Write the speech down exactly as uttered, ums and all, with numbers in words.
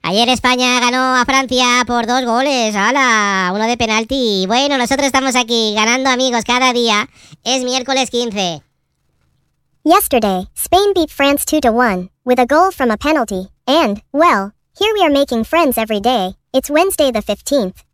Ayer España ganó a Francia por dos goles, ¡hala! Uno de penalti. Bueno, nosotros estamos aquí ganando, amigos, cada día. Es miércoles quince. Yesterday, Spain beat France two to one, with a goal from a penalty, and, well, here we are making friends every day. It's Wednesday the fifteenth.